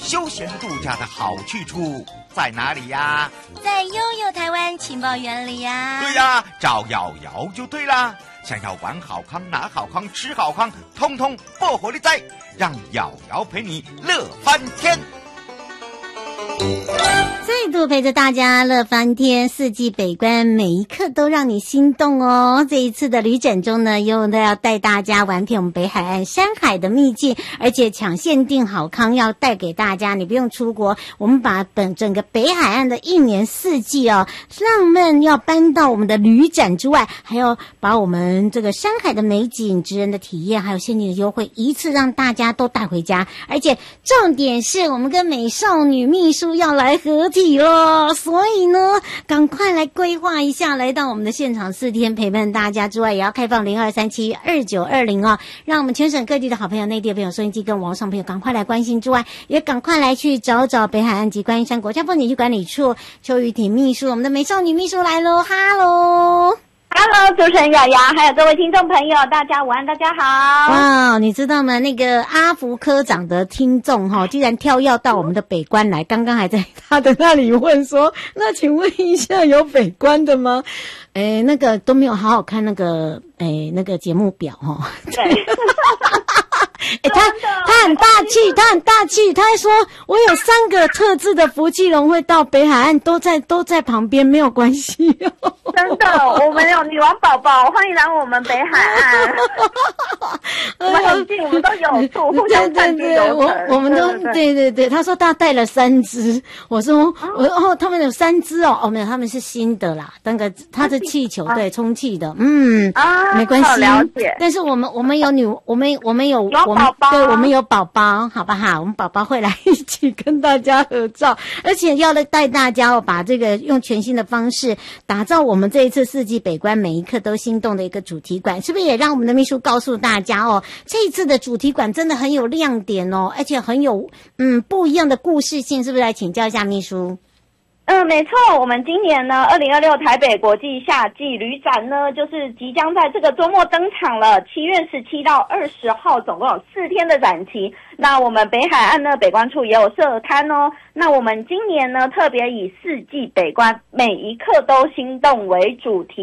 休闲度假的好去处在哪里呀？ 在悠悠台湾情报园里呀。 对呀，找瑶瑶就对啦。想要玩好康、拿好康、吃好康，通通不火力在，让瑶瑶陪你乐翻天。 再度陪着大家乐翻天，四季北关，每一刻都让你心动哦。这一次的旅展中呢，又要带大家玩遍我们北海岸山海的秘境，而且抢限定好康要带给大家，你不用出国，我们把整个北海岸的一年四季哦，浪漫要搬到我们的旅展之外，还要把我们这个山海的美景、职人的体验，还有限定的优惠，一次让大家都带回家。而且重点是我们跟美少女秘书要来合体了，所以呢，赶快来规划一下，来到我们的现场4天陪伴大家之外，也要开放02372920哦，让我们全省各地的好朋友、内地的朋友、收音机跟网上朋友赶快来关心之外，也赶快来去找北海岸及观音山国家风景区管理处邱玉婷秘书，我们的美少女秘书来喽，哈喽。 Hello， 主持人雅雅，还有各位听众朋友，大家午安，大家好。 哇，你知道吗？那个阿福科长的听众既然跳跃到我们的北关来，刚刚还在他的那里问说，那请问一下有北关的吗？那个都没有好好看那个节目表对。 他很大气，他还说我有3个特制的福气龙会到北海岸，都在旁边，没有关系哦。 真的，我们有女王宝宝，欢迎来我们北海岸。我们很近，我们都有住，互相串接有我们都对。他说他带了3只，我说他们有3只哦，没有，他们是新的啦，那个他的气球对充气的，没关系。 了解。 但是我们有宝宝，好不好？我们宝宝会来一起跟大家合照，而且要来带大家把这个用全新的方式打造我们这一次四季北关每一刻都心动的一个主题馆，是不是也让我们的秘书告诉大家这一次的主题馆真的很有亮点而且很有不一样的故事性，是不是？来请教一下秘书。 没错，我们今年呢2026台北国际夏季旅展呢，就是即将在这个周末登场了，7月17到20号，总共有4天的展期。那我们北海岸呢，北关处也有设摊哦。那我们今年呢，特别以四季北关每一刻都心动为主题。